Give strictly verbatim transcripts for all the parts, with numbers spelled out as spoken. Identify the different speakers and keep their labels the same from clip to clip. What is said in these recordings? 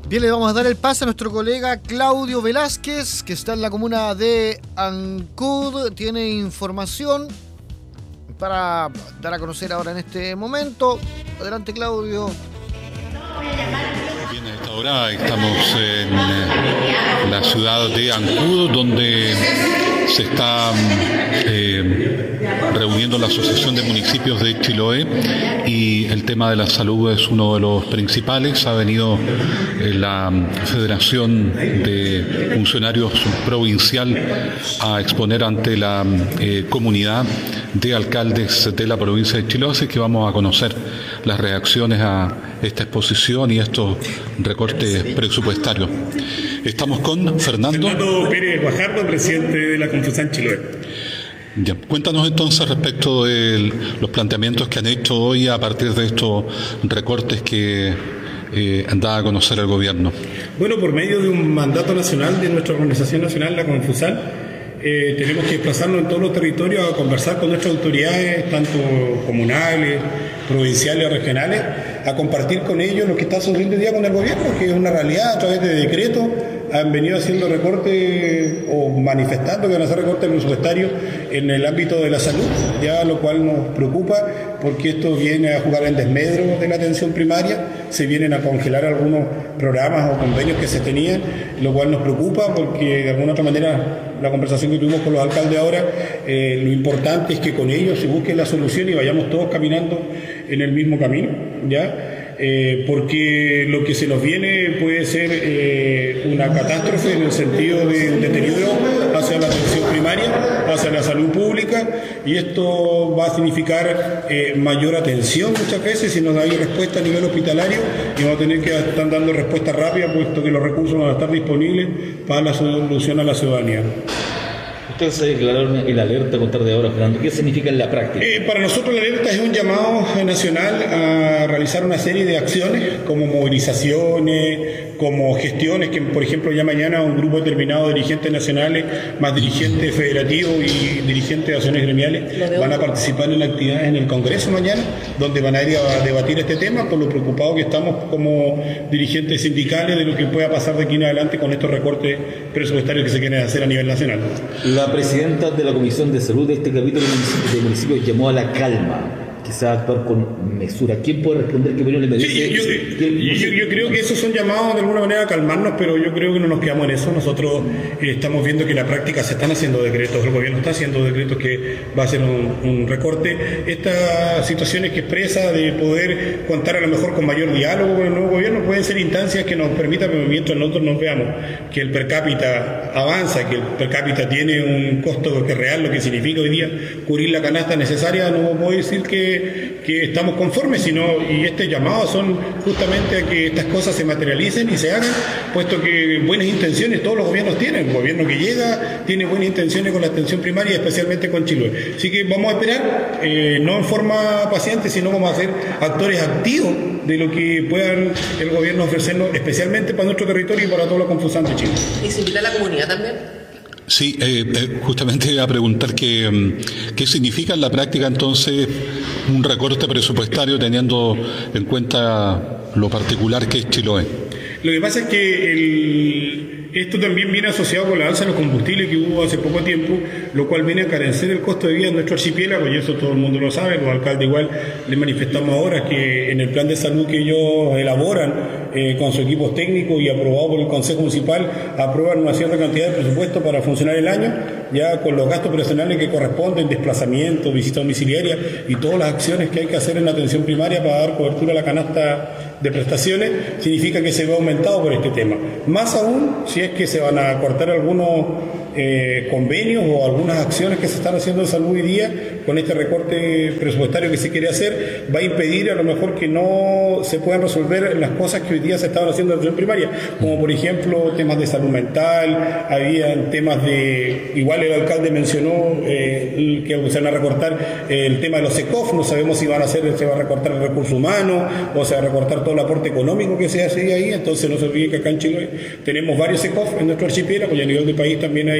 Speaker 1: Bien, le vamos a dar el pase a nuestro colega Claudio Velázquez, que está en la comuna de Ancud. Tiene información para dar a conocer ahora en este momento. Adelante, Claudio.
Speaker 2: Bien, a esta hora estamos en la ciudad de Ancud, donde se está eh, reuniendo la Asociación de Municipios de Chiloé, y el tema de la salud es uno de los principales. Ha venido eh, la Federación de Funcionarios Provincial a exponer ante la eh, comunidad de alcaldes de la provincia de Chiloé, así que vamos a conocer las reacciones a esta exposición y estos recortes presupuestarios. Estamos con Fernando.
Speaker 3: Fernando Pérez Guajardo, presidente de la Confusán Chiloé.
Speaker 2: Ya, cuéntanos entonces respecto de los planteamientos que han hecho hoy a partir de estos recortes que eh, da a conocer el gobierno.
Speaker 3: Bueno, por medio de un mandato nacional de nuestra organización nacional, la Confusán, eh, tenemos que desplazarnos en todos los territorios a conversar con nuestras autoridades, tanto comunales, provinciales o regionales, a compartir con ellos lo que está sucediendo hoy día con el gobierno, que es una realidad a través de decretos. Han venido haciendo recortes o manifestando que van a hacer recortes presupuestarios en el ámbito de la salud, ya lo cual nos preocupa porque esto viene a jugar en desmedro de la atención primaria, se vienen a congelar algunos programas o convenios que se tenían, lo cual nos preocupa porque de alguna otra manera la conversación que tuvimos con los alcaldes ahora, eh, lo importante es que con ellos se busque la solución y vayamos todos caminando en el mismo camino, ¿ya? Eh, porque lo que se nos viene puede ser eh, una catástrofe en el sentido de un deterioro hacia la atención primaria, hacia la salud pública, y esto va a significar eh, mayor atención muchas veces si no hay respuesta a nivel hospitalario, y vamos a tener que estar dando respuesta rápida puesto que los recursos van a estar disponibles para la solución a la ciudadanía.
Speaker 4: Ustedes se declararon el alerta a contar de ahora, Fernando. ¿Qué significa en la práctica?
Speaker 3: Eh, para nosotros la alerta es un llamado nacional a realizar una serie de acciones como movilizaciones, como gestiones, que por ejemplo ya mañana un grupo determinado de dirigentes nacionales, más dirigentes federativos y dirigentes de acciones gremiales van a participar en actividades en el Congreso mañana, donde van a ir a debatir este tema, por lo preocupados que estamos como dirigentes sindicales de lo que pueda pasar de aquí en adelante con estos recortes presupuestarios que se quieren hacer a nivel nacional.
Speaker 4: La presidenta de la Comisión de Salud de este capítulo de municipios llamó a la calma, quizás actuar con mesura. ¿Quién puede responder qué opinión le merece?
Speaker 3: Sí, yo, yo, yo, yo creo que esos son llamados de alguna manera a calmarnos, pero yo creo que no nos quedamos en eso. Nosotros eh, estamos viendo que en la práctica se están haciendo decretos, el gobierno está haciendo decretos que va a hacer un, un recorte. Estas situaciones que expresa de poder contar a lo mejor con mayor diálogo con el nuevo gobierno pueden ser instancias que nos permitan, mientras nosotros nos veamos que el per cápita avanza, que el per cápita tiene un costo que es real, lo que significa hoy día cubrir la canasta necesaria, no puedo decir que, que estamos conformes, sino, y este llamado son justamente a que estas cosas se materialicen y se hagan, puesto que buenas intenciones todos los gobiernos tienen. El gobierno que llega tiene buenas intenciones con la atención primaria, especialmente con Chiloé. Así que vamos a esperar, eh, no en forma paciente, sino vamos a ser actores activos de lo que puedan el gobierno ofrecernos, especialmente para nuestro territorio y para toda la Confusán de Chile.
Speaker 5: ¿Y se invita a la comunidad también?
Speaker 2: Sí, eh, eh, justamente iba a preguntar que, qué significa en la práctica entonces un recorte presupuestario teniendo en cuenta lo particular que es Chiloé.
Speaker 3: Lo que pasa es que el, esto también viene asociado con la alza de los combustibles que hubo hace poco tiempo, lo cual viene a carecer el costo de vida en nuestro archipiélago, y eso todo el mundo lo sabe. Los alcaldes igual les manifestamos ahora que en el plan de salud que ellos elaboran eh, con sus equipos técnicos y aprobado por el Consejo Municipal, aprueban una cierta cantidad de presupuesto para funcionar el año, ya con los gastos personales que corresponden, desplazamiento, visita domiciliaria y todas las acciones que hay que hacer en la atención primaria para dar cobertura a la canasta de prestaciones, significa que se ve aumentado por este tema. Más aún si es que se van a cortar algunos eh, convenios o algunas acciones que se están haciendo en salud hoy día, con este recorte presupuestario que se quiere hacer, va a impedir a lo mejor que no se puedan resolver las cosas que hoy día se estaban haciendo en la atención primaria, como por ejemplo temas de salud mental, había temas de, igual el alcalde mencionó eh, que se van a recortar eh, el tema de los SECOF, no sabemos si van a hacer, se va a recortar el recurso humano o se va a recortar todo el aporte económico que se hace ahí. Entonces no se olvide que acá en Chile tenemos varios SECOF en nuestro archipiélago, y a nivel del país también hay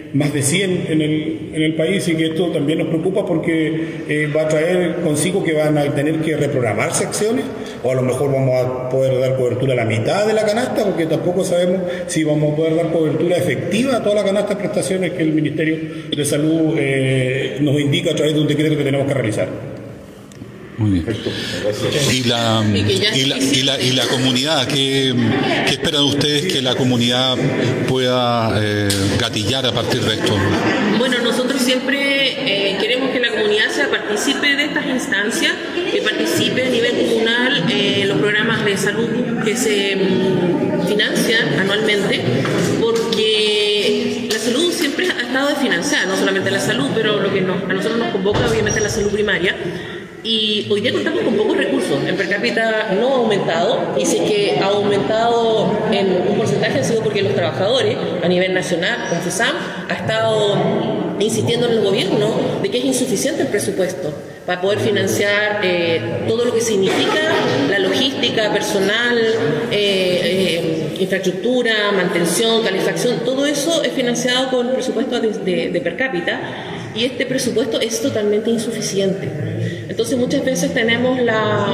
Speaker 3: más de cien en el, en el país, y que esto también nos preocupa porque eh, va a traer consigo que van a tener que reprogramarse acciones, o a lo mejor vamos a poder dar cobertura a la mitad de la canasta, porque tampoco sabemos si vamos a poder dar cobertura efectiva a toda la canasta de prestaciones que el Ministerio de Salud eh, nos indica a través de un decreto que tenemos que realizar.
Speaker 2: Muy bien. Y la, y la, y la, y la comunidad, ¿qué, qué esperan ustedes que la comunidad pueda eh, gatillar a partir de esto?
Speaker 6: Bueno, nosotros siempre eh, queremos que la comunidad sea partícipe de estas instancias, que participe a nivel comunal en eh, los programas de salud que se mm, financian anualmente, porque la salud siempre ha estado desfinanciada, no solamente la salud, pero lo que nos, a nosotros nos convoca obviamente la salud primaria. Y hoy día contamos con pocos recursos. El per cápita no ha aumentado, y si es que ha aumentado en un porcentaje ha sido porque los trabajadores a nivel nacional, Confusam, ha estado insistiendo en el gobierno de que es insuficiente el presupuesto para poder financiar eh, todo lo que significa la logística, personal, eh, eh, infraestructura, mantención, calefacción. Todo eso es financiado con presupuesto de, de, de per cápita, y este presupuesto es totalmente insuficiente. Entonces muchas veces tenemos la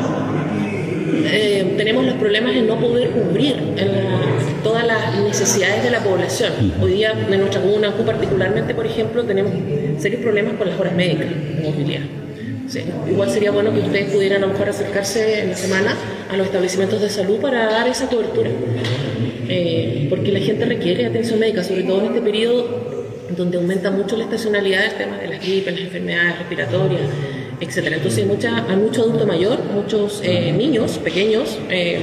Speaker 6: eh, tenemos los problemas en no poder cubrir en la, todas las necesidades de la población. Hoy día en nuestra comuna, particularmente, por ejemplo, tenemos serios problemas con las horas médicas en movilidad. Sí. Igual sería bueno que ustedes pudieran a lo mejor acercarse en la semana a los establecimientos de salud para dar esa cobertura, eh, porque la gente requiere atención médica, sobre todo en este periodo donde aumenta mucho la estacionalidad, el tema de las gripes, las enfermedades respiratorias, etcétera. Entonces hay, mucha, hay mucho adulto mayor, muchos eh, niños pequeños eh,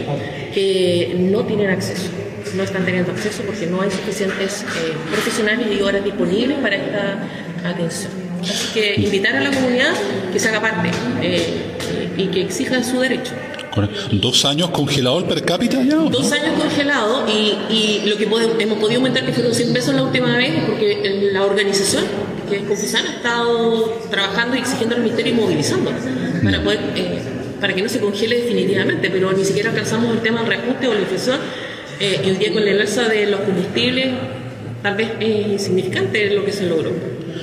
Speaker 6: que no tienen acceso, no están teniendo acceso porque no hay suficientes eh, profesionales y horas disponibles para esta atención. Así que invitar a la comunidad que se haga parte eh, y que exija su derecho.
Speaker 2: ¿Dos años congelado el per cápita ya?
Speaker 6: Dos años congelado, y, y lo que podemos, hemos podido aumentar, que fueron cien pesos la última vez, porque la organización, que es Confusam, ha estado trabajando y exigiendo al Ministerio y movilizando para poder, eh, para que no se congele definitivamente, pero ni siquiera alcanzamos el tema del reajuste o la inflación, eh, y hoy día con la alza de los combustibles tal vez es insignificante lo que se logró.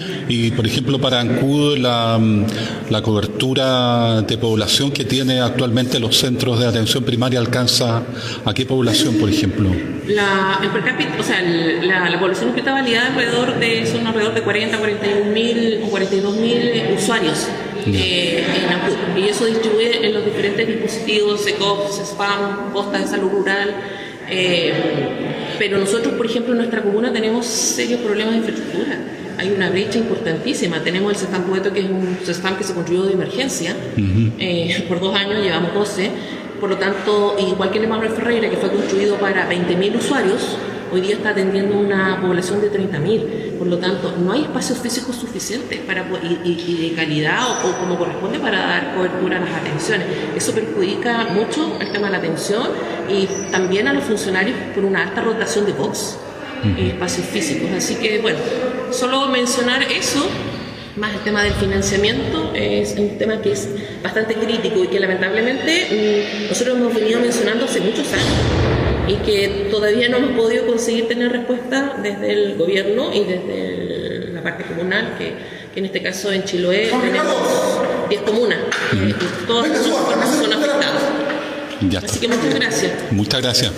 Speaker 2: Y, por ejemplo, para Ancud, la, la cobertura de población que tiene actualmente los centros de atención primaria alcanza ¿a qué población, por ejemplo?
Speaker 6: La, el per cápita, o sea, el, la, la población está validada alrededor de, son alrededor de cuarenta, cuarenta y un mil o cuarenta y dos mil usuarios eh, en Ancud. Y eso distribuye en los diferentes dispositivos, SECOF, SPAM, Posta de Salud Rural. Eh, pero nosotros, por ejemplo, en nuestra comuna tenemos serios problemas de infraestructura. Hay una brecha importantísima. Tenemos el CESTAM Poeto, que es un CESTAM que se construyó de emergencia. Uh-huh. eh, por dos años, llevamos doce. Por lo tanto, igual que el Emanuel Ferreira, que fue construido para veinte mil usuarios, hoy día está atendiendo una población de treinta mil. Por lo tanto, no hay espacios físicos suficientes para, y, y, y de calidad o, o como corresponde para dar cobertura a las atenciones. Eso perjudica mucho el tema de la atención y también a los funcionarios por una alta rotación de box y uh-huh. espacios físicos. Así que, bueno, solo mencionar eso, más el tema del financiamiento, es un tema que es bastante crítico y que lamentablemente nosotros hemos venido mencionando hace muchos años y que todavía no hemos podido conseguir tener respuesta desde el gobierno y desde la parte comunal, que, que en este caso en Chiloé tenemos diez comunas uh-huh. y todas son afectadas. Ya. Así que muchas gracias.
Speaker 2: Muchas gracias.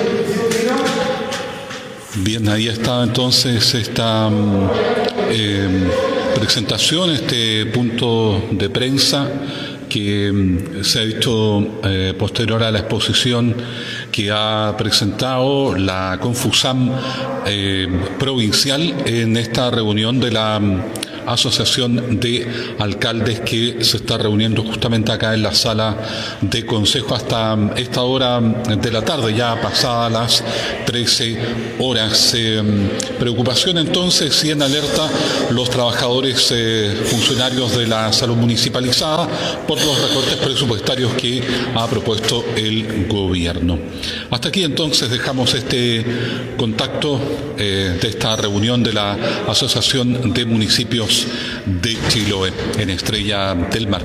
Speaker 2: Bien, ahí está entonces esta eh, presentación, este punto de prensa que eh, se ha visto eh, posterior a la exposición que ha presentado la Confusam eh, provincial en esta reunión de la Asociación de Alcaldes que se está reuniendo justamente acá en la sala de consejo hasta esta hora de la tarde, ya pasadas las trece horas. Eh, preocupación entonces y en alerta los trabajadores eh, funcionarios de la salud municipalizada por los recortes presupuestarios que ha propuesto el gobierno. Hasta aquí entonces dejamos este contacto eh, de esta reunión de la Asociación de Municipios de Chiloé en Estrella del Mar.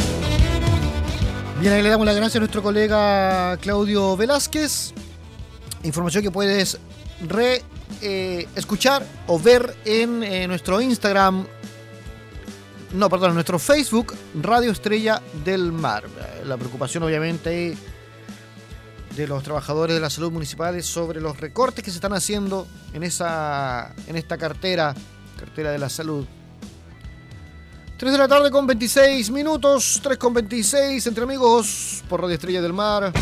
Speaker 1: Bien, ahí le damos las gracias a nuestro colega Claudio Velázquez. Información que puedes re, eh, escuchar o ver en eh, nuestro Instagram, no, perdón, en nuestro Facebook, Radio Estrella del Mar. La preocupación obviamente de los trabajadores de la salud municipales sobre los recortes que se están haciendo en, esa, en esta cartera, cartera de la salud. tres de la tarde con veintiséis minutos, tres con veintiséis, entre amigos, por Radio Estrella del Mar.